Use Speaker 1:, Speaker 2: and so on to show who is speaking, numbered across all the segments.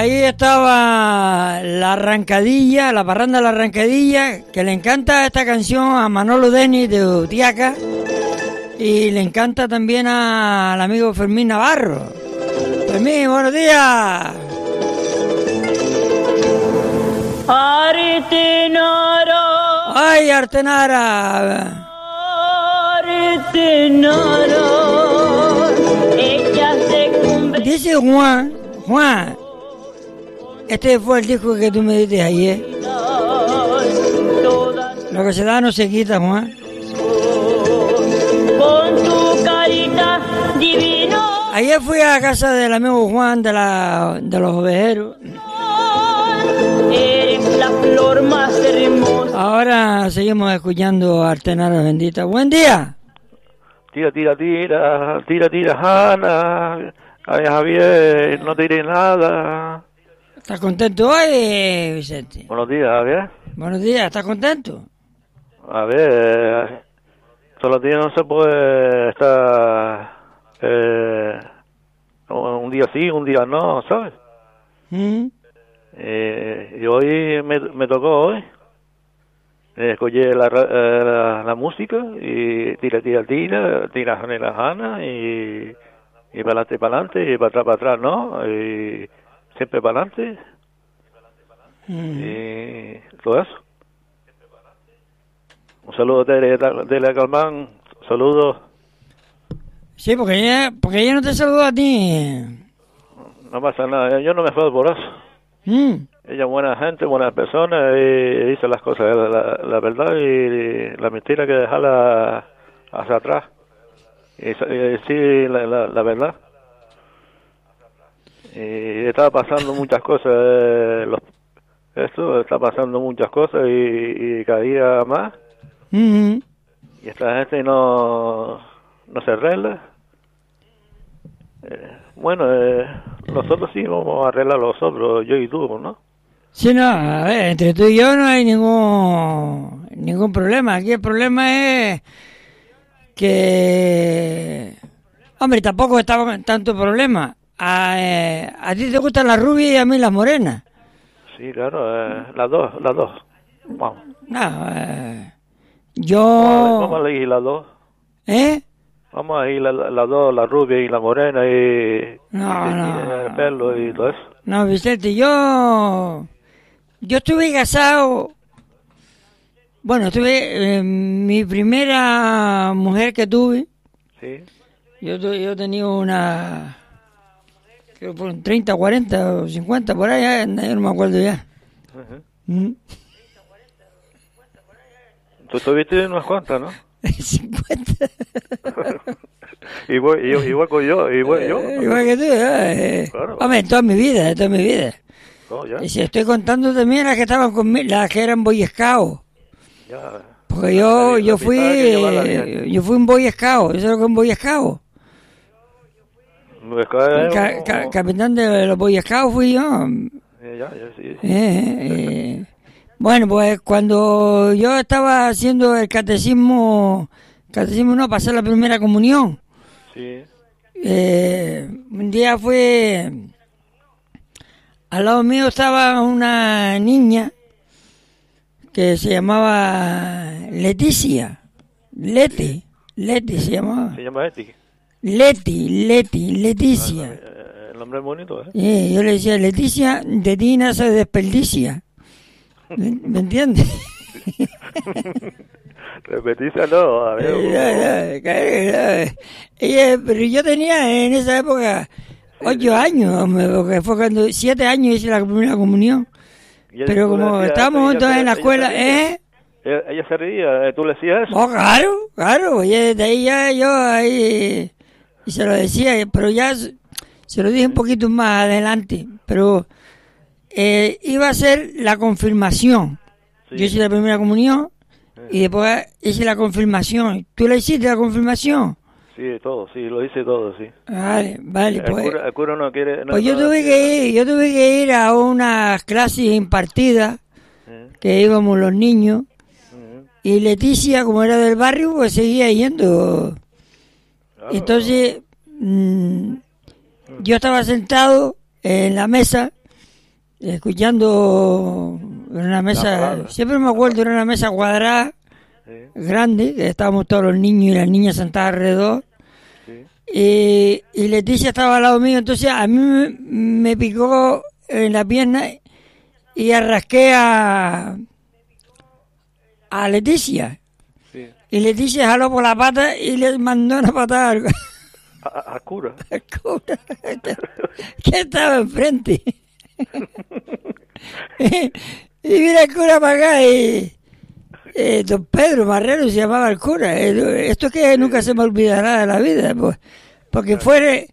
Speaker 1: Ahí estaba la arrancadilla, la parranda de la arrancadilla, que le encanta esta canción a Manolo Denis de Utiaca y le encanta también al amigo Fermín Navarro. Fermín, buenos días.
Speaker 2: Artenara.
Speaker 1: Ay, Artenara.
Speaker 2: Artenara. Ella se convirtió.
Speaker 1: Dice Juan, este fue el disco que tú me diste ayer. Lo que se da no se quita, Juan.
Speaker 2: Con tu carita divino.
Speaker 1: Ayer fui a casa del amigo Juan de los ovejeros.
Speaker 2: Eres la flor más hermosa.
Speaker 1: Ahora seguimos escuchando a Artenara bendita. Buen día.
Speaker 3: Tira, Hanna. Ay, Javier, no te diré nada.
Speaker 1: ¿Estás contento hoy, Vicente?
Speaker 3: Buenos días, Javier.
Speaker 1: Buenos días, ¿estás contento?
Speaker 3: A ver, todos los días no se puede estar un día sí, un día no, ¿sabes? Y hoy me tocó hoy. Escogí la música y tira, Hanna y para adelante, y para atrás, ¿no? Y siempre para adelante. Y todo eso. Un saludo de la Calmán, saludos.
Speaker 1: Sí, porque ella no te saludó a ti.
Speaker 3: No pasa nada, yo no me fue por eso. Ella es buena gente, buena persona, y dice las cosas, la verdad y la mentira que dejarla hacia atrás. Y sí, la verdad. Y estaba pasando muchas cosas, está pasando muchas cosas y cada día más. Y esta gente no se arregla. Bueno, nosotros sí vamos a arreglar los otros, yo y tú, ¿no?
Speaker 1: Sí, no, a ver, entre tú y yo no hay ningún problema. Aquí el problema es que, hombre, tampoco estaba tanto problema. A ti te gustan las rubias y a mí las morenas.
Speaker 3: Sí, claro, las dos. Vamos.
Speaker 1: No, yo...
Speaker 3: Vamos a elegir las dos.
Speaker 1: ¿Eh?
Speaker 3: Vamos a ir las dos, la rubia y la morena y
Speaker 1: No.
Speaker 3: el pelo y todo eso.
Speaker 1: No, Vicente, yo estuve casado. Bueno, mi primera mujer que tuve.
Speaker 3: Sí.
Speaker 1: Yo tenía una, creo que fueron 30, 40 o 50 por ahí, yo no me acuerdo ya.
Speaker 3: Tú tuviste unas cuantas, ¿no?
Speaker 1: 50.
Speaker 3: igual que yo.
Speaker 1: Igual que tú,
Speaker 3: Claro.
Speaker 1: Hombre, toda mi vida.
Speaker 3: No, ya.
Speaker 1: Y si estoy contando también las que estaban conmigo, las que eran Boy Scout.
Speaker 3: Ya.
Speaker 1: Porque yo fui un Boy Scout, ¿eso es lo que es un Boy Scout? Capitán de los Boy Scouts fui yo.
Speaker 3: Ya, sí.
Speaker 1: Bueno, pues cuando yo estaba haciendo el catecismo no, para hacer la primera comunión.
Speaker 3: Sí.
Speaker 1: Un día al lado mío estaba una niña que se llamaba Leticia. Leti se llamaba.
Speaker 3: ¿Se llama Eti?
Speaker 1: Leticia.
Speaker 3: El nombre es bonito, ¿eh?
Speaker 1: Yo le decía, Leticia, de ti no se desperdicia. ¿Me entiendes?
Speaker 3: Repeticia no, a ver.
Speaker 1: Pero yo tenía en esa época 8 años, porque fue cuando 7 años hice la primera comunión. Pero como estábamos juntos en la escuela,
Speaker 3: Ella se reía, ¿tú le decías eso?
Speaker 1: Oh, claro, desde ahí ya yo ahí y se lo decía, pero ya se lo dije un poquito más adelante, pero iba a ser la confirmación. Sí. Yo hice la primera comunión y después hice la confirmación. ¿Tú la hiciste la confirmación?
Speaker 3: Sí, lo hice todo, sí.
Speaker 1: Vale, pues.
Speaker 3: El cura no quiere.
Speaker 1: Pues yo tuve que ir a unas clases impartidas que íbamos los niños. Y Leticia, como era del barrio, pues seguía yendo. Claro. Entonces, yo estaba sentado en la mesa escuchando en una mesa, siempre me acuerdo, era una mesa cuadrada, sí, grande, que estábamos todos los niños y las niñas sentadas alrededor, sí, y Leticia estaba al lado mío, entonces a mí me picó en la pierna y arrasqué a Leticia, sí, y Leticia jaló por la pata y le mandó una patada
Speaker 3: al cura.
Speaker 1: Al cura, que estaba enfrente. Y mira el cura para acá y don Pedro Marrero se llamaba el cura. Esto que nunca se me olvidará de la vida, pues, porque fue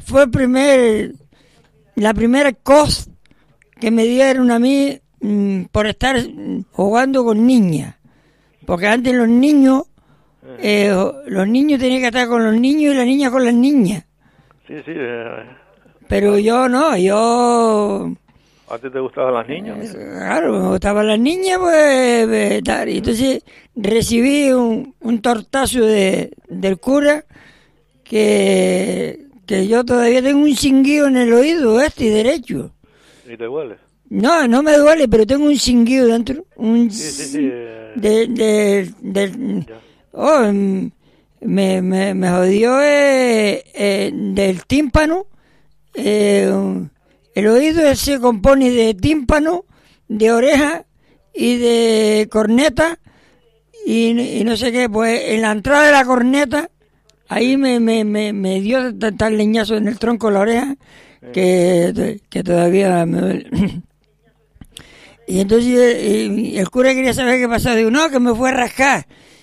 Speaker 1: la primera cosa que me dieron a mí por estar jugando con niñas, porque antes los niños tenían que estar con los niños y las niñas con las niñas.
Speaker 3: Sí, sí.
Speaker 1: Pero yo no,
Speaker 3: ¿A ti te gustaban las niñas?
Speaker 1: Claro, me gustaban las niñas, pues, tal. Entonces recibí un tortazo del cura que yo todavía tengo un cinguillo en el oído derecho.
Speaker 3: ¿Y te duele?
Speaker 1: No me duele, pero tengo un cinguillo dentro.
Speaker 3: Sí.
Speaker 1: Me jodió del tímpano. El oído se compone de tímpano, de oreja y de corneta y no sé qué. Pues en la entrada de la corneta ahí me dio tal leñazo en el tronco de la oreja que todavía me duele. Y entonces el cura quería saber qué pasaba. Digo, no, que me fue a rascar.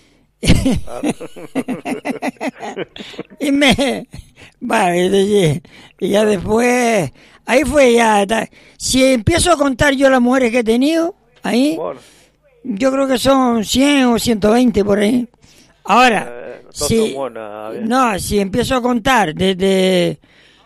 Speaker 1: Y ya después, ahí fue ya. Si empiezo a contar yo las mujeres que he tenido, ahí, bueno, yo creo que son 100 o 120 por ahí. Ahora, si empiezo a contar desde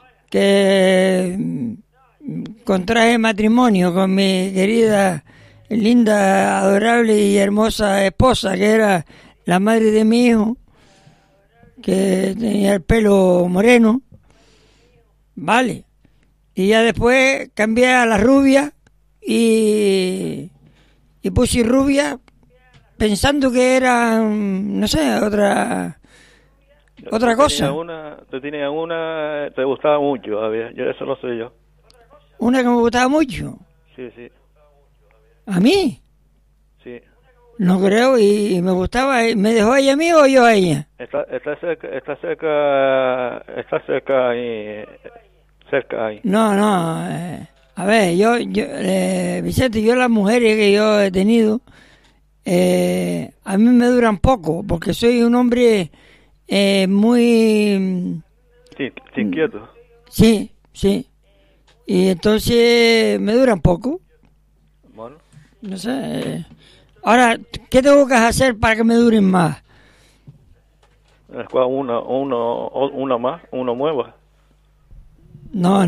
Speaker 1: que contraje matrimonio con mi querida, linda, adorable y hermosa esposa, que era la madre de mi hijo, que tenía el pelo moreno, vale, y ya después cambié a la rubia y puse rubia pensando que era, no sé, otra cosa.
Speaker 3: Te gustaba mucho, yo eso lo sé yo.
Speaker 1: ¿Una que me gustaba mucho?
Speaker 3: Sí.
Speaker 1: ¿A mí?
Speaker 3: Sí.
Speaker 1: No creo, y me gustaba. ¿Me dejó ella a mí o yo a ella?
Speaker 3: Está cerca ahí.
Speaker 1: No, a ver, yo Vicente, yo las mujeres que yo he tenido, a mí me duran poco, porque soy un hombre muy...
Speaker 3: Sí, inquieto.
Speaker 1: Sí. Y entonces me duran poco.
Speaker 3: Bueno.
Speaker 1: No sé. Ahora, ¿qué tengo que hacer para que me duren más?
Speaker 3: Una más, una nueva.
Speaker 1: No.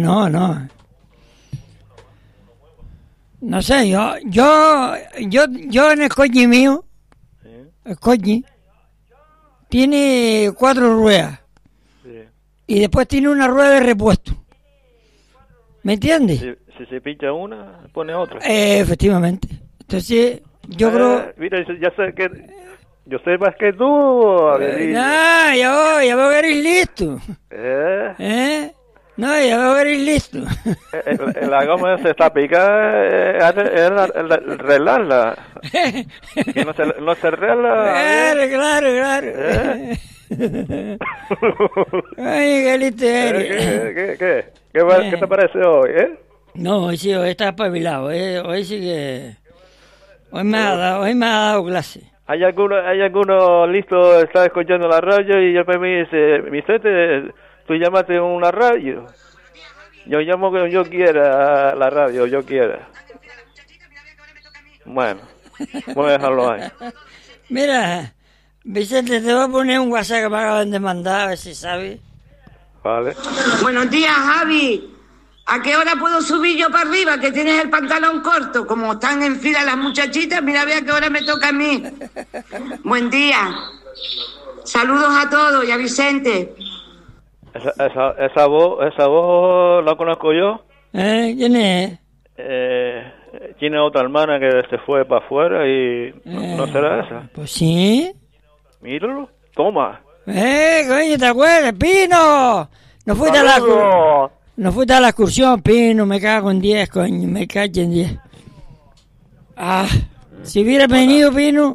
Speaker 1: No sé, yo en el coche mío, ¿sí? El coche tiene 4 ruedas. Sí. Y después tiene una rueda de repuesto. ¿Me entiendes?
Speaker 3: Si se pincha una, pone otra.
Speaker 1: Efectivamente. Entonces, yo creo...
Speaker 3: Mira, ya sé que... Yo sé más que tú.
Speaker 1: Ya veo que eres listo. No, ya veo que eres listo.
Speaker 3: La goma se está picada, arreglarla. Que no se arregla.
Speaker 1: Claro. Ay, qué listo eres.
Speaker 3: ¿Qué te parece hoy,
Speaker 1: No, hoy está espabilado, hoy sí que... Hoy me ha dado clase.
Speaker 3: Hay algunos listos, está escuchando la radio y después me dice, Vicente, tú llamaste a una radio. Yo llamo que yo quiera a la radio, yo quiera. Bueno, voy a dejarlo ahí.
Speaker 1: Mira, Vicente, te voy a poner un WhatsApp que me acaban de mandar, a ver si sabes.
Speaker 3: Vale.
Speaker 4: Buenos días, Javi. ¿A qué hora puedo subir yo para arriba? Que tienes el pantalón corto. Como están en fila las muchachitas, mira, ve a qué hora me toca a mí. Buen día. Saludos a todos y a Vicente.
Speaker 3: Esa voz la conozco yo.
Speaker 1: ¿Quién es?
Speaker 3: tiene otra hermana que se fue para afuera y no será esa.
Speaker 1: Pues sí.
Speaker 3: Míralo, toma.
Speaker 1: Coño, ¿te acuerdas, Pino? No fuiste a la excursión, Pino, me cago en 10, coño, me cago en 10. Si hubieras venido, Pino.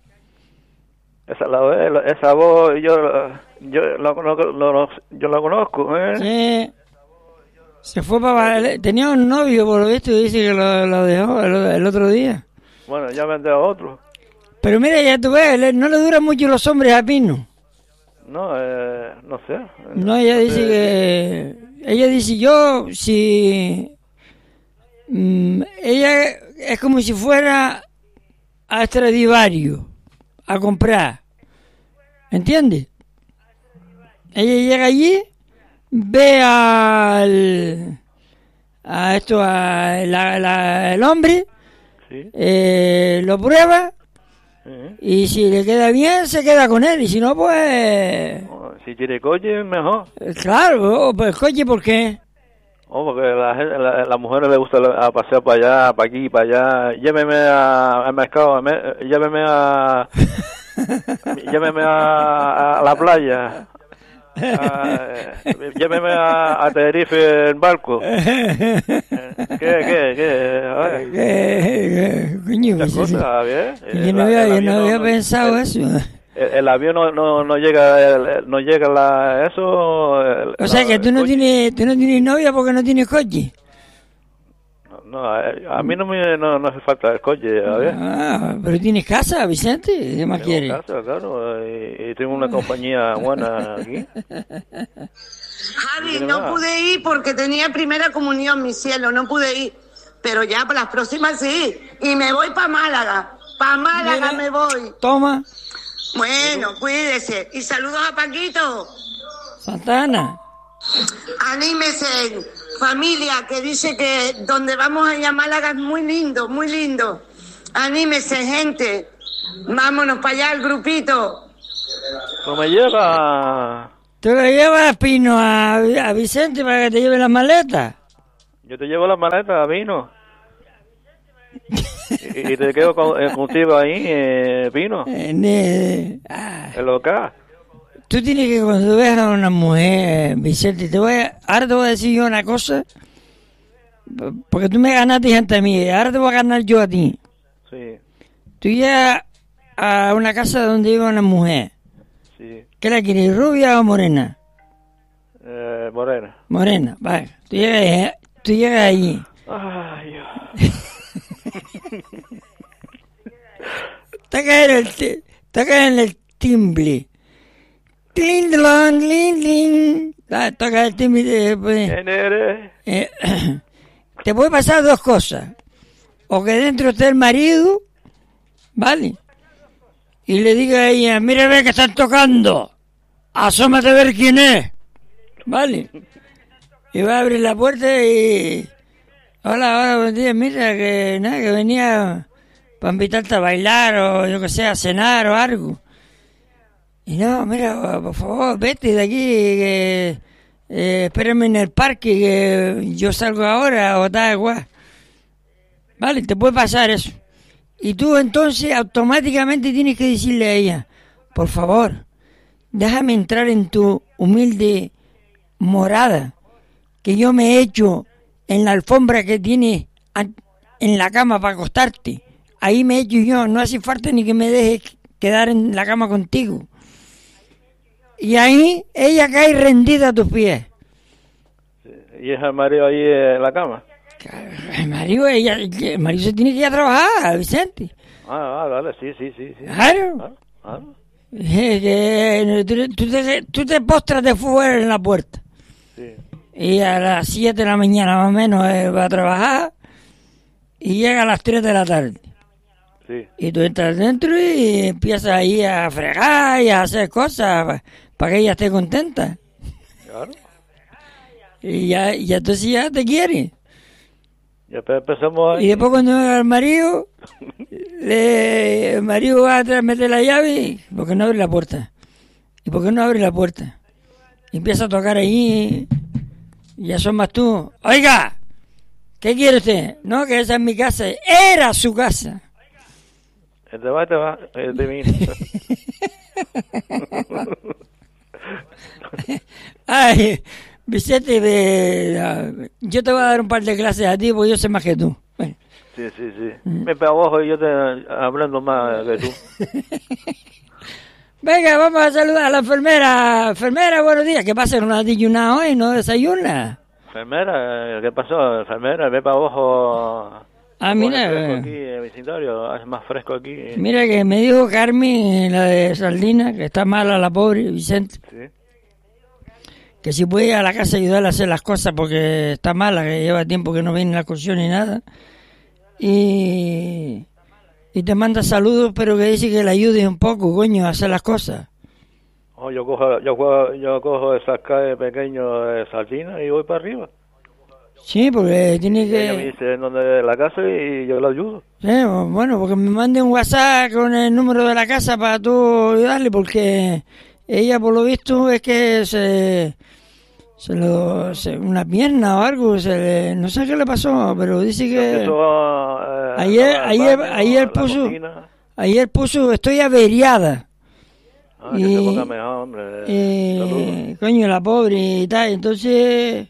Speaker 3: Esa voz, yo la conozco, ¿eh?
Speaker 1: Sí. Se fue para... Tenía un novio, por lo visto, y dice que lo dejó el otro día.
Speaker 3: Bueno, ya vendrá otro.
Speaker 1: Pero mira, ya tú ves, no le duran mucho los hombres a Pino.
Speaker 3: No, no sé.
Speaker 1: No, ella dice que... Ella dice, yo, si... ella es como si fuera a Stradivarius a comprar. ¿Entiendes? Ella llega allí, ve el hombre,
Speaker 3: ¿sí?
Speaker 1: Lo prueba,
Speaker 3: ¿Sí?
Speaker 1: y si le queda bien, se queda con él, y si no, pues...
Speaker 3: Si tiene coche, mejor.
Speaker 1: Claro, pues coche, ¿por qué?
Speaker 3: Porque a las mujeres les gusta pasear para allá, para aquí, para allá. Lléveme al mercado, lléveme a la playa. Lléveme a Tenerife en barco. ¿Qué?
Speaker 1: Coño,
Speaker 3: Muchas cosas, ¿bien?
Speaker 1: Yo no había pensado eso.
Speaker 3: El avión no llega, eso.
Speaker 1: O sea que tú no tienes novia porque no tienes coche.
Speaker 3: No, a mí no hace falta el coche, a ver.
Speaker 1: Pero tienes casa, Vicente, ¿qué más quieres?
Speaker 3: Tengo casa, claro, y tengo una compañía buena aquí.
Speaker 4: Javi, no pude ir porque tenía primera comunión, mi cielo, no pude ir. Pero ya para las próximas sí. Y me voy para Málaga. Para Málaga me voy.
Speaker 1: Toma.
Speaker 4: Bueno, cuídese. Y saludos a Paquito.
Speaker 1: Santana.
Speaker 4: Anímese, familia, que dice que donde vamos a ir a Málaga es muy lindo, muy lindo. Anímese, gente. Vámonos para allá, el grupito.
Speaker 3: ¿Cómo me lleva?
Speaker 1: ¿Tú lo llevas, Pino, a Vicente para que te lleve las maletas?
Speaker 3: Yo te llevo las maletas, Pino. y te quedo contigo ahí, Pino. En local.
Speaker 1: Tú tienes que, cuando veas a una mujer, Vicente, ahora te voy a decir yo una cosa, porque tú me ganaste antes a mí, ahora te voy a ganar yo a ti.
Speaker 3: Sí.
Speaker 1: Tú llegas a una casa donde vive una mujer.
Speaker 3: Sí.
Speaker 1: ¿Qué la quieres, rubia o morena?
Speaker 3: Morena.
Speaker 1: Morena, vale. Tú llegas allí.
Speaker 3: Ay, Dios.
Speaker 1: Toca en el timbre. Toca el timbre.
Speaker 3: ¿Quién eres?
Speaker 1: Te puede pasar dos cosas. O que dentro esté el marido, ¿vale? Y le diga a ella, mira, ve que están tocando. Asómate a ver quién es. ¿Vale? Y va a abrir la puerta y... Hola, buen día, mira, que venía para invitarte a bailar o yo que sé, a cenar o algo. Y no, mira, por favor, vete de aquí, que espérame en el parque, que yo salgo ahora o da igual. Vale, te puede pasar eso. Y tú entonces automáticamente tienes que decirle a ella, por favor, déjame entrar en tu humilde morada, que yo me he hecho en la alfombra que tienes en la cama para acostarte. Ahí me he hecho yo, no hace falta ni que me dejes quedar en la cama contigo. Y ahí ella cae rendida a tus pies.
Speaker 3: ¿Y es el marido ahí en la cama?
Speaker 1: El marido se tiene que ir a trabajar, Vicente.
Speaker 3: Vale, sí.
Speaker 1: Claro. Tú te postras de fuera en la puerta.
Speaker 3: Sí.
Speaker 1: Y a las 7 de la mañana más o menos va a trabajar y llega a las 3 de la tarde.
Speaker 3: Sí.
Speaker 1: Y tú entras dentro y empiezas ahí a fregar y a hacer cosas para que ella esté contenta.
Speaker 3: Claro.
Speaker 1: Y ya entonces ya te quiere.
Speaker 3: Ya empezamos ahí.
Speaker 1: Y después cuando llega el marido, el marido va a meter la llave, ¿por qué no abre la puerta? ¿Y por qué no abre la puerta? Y empieza a tocar ahí y asomas tú. Oiga, ¿Qué quiere usted? No, que esa es mi casa. Era su casa.
Speaker 3: Te va, es divino.
Speaker 1: Ay, Vicente, yo te voy a dar un par de clases a ti porque yo sé más que tú. Bueno.
Speaker 3: Sí. Me pego abajo y yo te hablando más que tú.
Speaker 1: Venga, vamos a saludar a la enfermera. Enfermera, buenos días. ¿Qué pasa? ¿No has desayunado hoy? ¿No desayuna?
Speaker 3: Enfermera, ¿qué pasó? Enfermera, ve para abajo.
Speaker 1: Mira.
Speaker 3: Fresco aquí en el vecindario, es más fresco aquí.
Speaker 1: Mira que me dijo Carmen, la de Sardina, que está mala la pobre Vicente.
Speaker 3: Sí.
Speaker 1: Que si puede ir a la casa a ayudarle a hacer las cosas porque está mala, que lleva tiempo que no viene la cocción ni nada. Y te manda saludos, pero que dice que le ayude un poco, coño, a hacer las cosas.
Speaker 3: Oh, yo cojo esas calles pequeñas de Sardina y voy para arriba.
Speaker 1: Sí, porque tiene que...
Speaker 3: Ella me dice dónde es la casa y yo la ayudo.
Speaker 1: Sí, bueno, porque me mande un WhatsApp con el número de la casa para tú ayudarle, porque ella, por lo visto, es que una pierna o algo, no sé qué le pasó, pero dice que... Ayer puso, estoy averiada.
Speaker 3: Que se ponga mejor, hombre.
Speaker 1: Coño, la pobre y tal, entonces...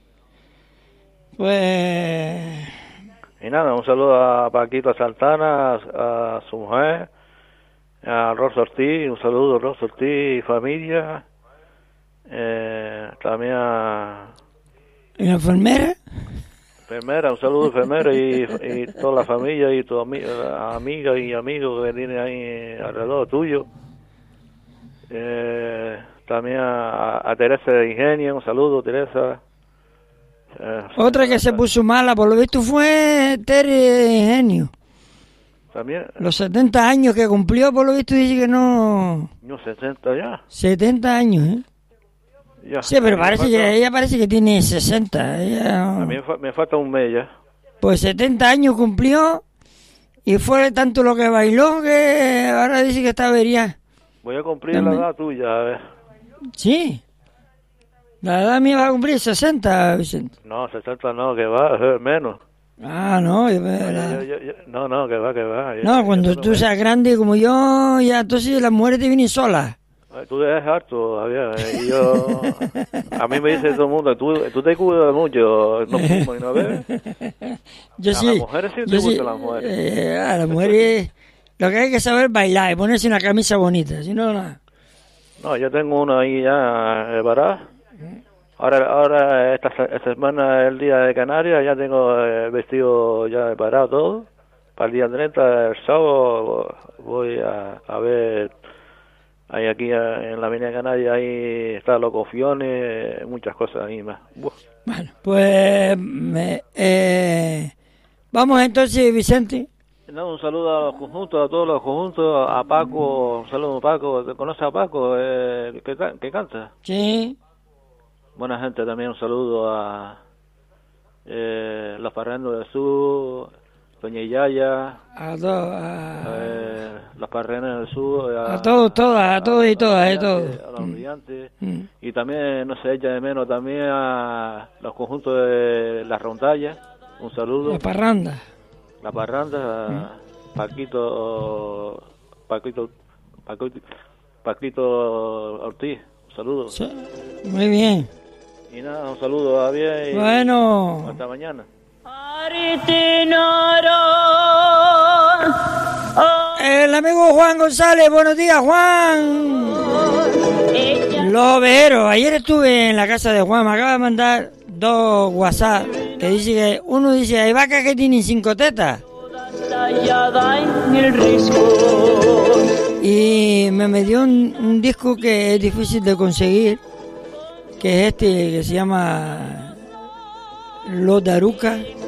Speaker 1: Pues...
Speaker 3: Y nada, un saludo a Paquito Santana, a su mujer, a Rosa Ortiz, un saludo a Rosa Ortiz y familia, también a...
Speaker 1: ¿Y la enfermera?
Speaker 3: Enfermera, un saludo a enfermera y toda la familia y tus amigas y amigos que tienen ahí alrededor tuyo. También a Teresa de Ingenio, un saludo, Teresa.
Speaker 1: Otra que se puso mala, por lo visto, fue Tere Ingenio.
Speaker 3: También.
Speaker 1: Los 70 años que cumplió, por lo visto, dice que no...
Speaker 3: No, 70 ya.
Speaker 1: 70 años, ¿eh?
Speaker 3: Ya.
Speaker 1: Sí, pero ella parece que tiene 60.
Speaker 3: A mí me falta un mes ya.
Speaker 1: Pues 70 años cumplió y fue tanto lo que bailó que ahora dice que está averiada.
Speaker 3: Voy a cumplir la edad tuya, a ver.
Speaker 1: Sí. La edad mía va a cumplir 60, Vicente.
Speaker 3: No, 60 no, que va, menos.
Speaker 1: Ah, no.
Speaker 3: No, que va.
Speaker 1: No, cuando tú seas grande como yo, ya entonces las mujeres te vienen solas.
Speaker 3: Tú eres harto, Javier. Y yo, a mí me dice todo el mundo, tú te cuidas mucho, no fumo y no bebes.
Speaker 1: Yo sí.
Speaker 3: A las mujeres sí te gustan las mujeres.
Speaker 1: A las mujeres, lo que hay que saber es bailar y ponerse una camisa bonita, si no, nada.
Speaker 3: No, yo tengo una ahí ya parada. Ahora esta semana, el día de Canarias, ya tengo el vestido ya preparado todo. Para el día 30, el sábado, voy a ver, ahí aquí en la Avenida Canaria, ahí están los cofiones, muchas cosas ahí más.
Speaker 1: Bueno, pues vamos entonces, Vicente.
Speaker 3: No, un saludo a los conjuntos, a todos los conjuntos, a Paco, un saludo a Paco. ¿Te conoces a Paco que canta?
Speaker 1: Sí.
Speaker 3: Buena gente también, un saludo a los Parrendos del Sur, Doña Yaya, los Parrendos del Sur,
Speaker 1: a todos y todas,
Speaker 3: a los brillantes, y también, no se echa de menos también a los conjuntos de las rondallas, un saludo. La parranda, Paquito Ortiz, un saludo.
Speaker 1: Sí, muy bien.
Speaker 3: Y nada, un saludo a bien y
Speaker 1: bueno,
Speaker 3: hasta mañana.
Speaker 1: El amigo Juan González, buenos días, Juan. Los ovejeros, ayer estuve en la casa de Juan, me acaba de mandar 2 WhatsApp que dice que uno dice, hay vacas que tienen 5 tetas. Y me dio un disco que es difícil de conseguir, que es que se llama Los Darucas,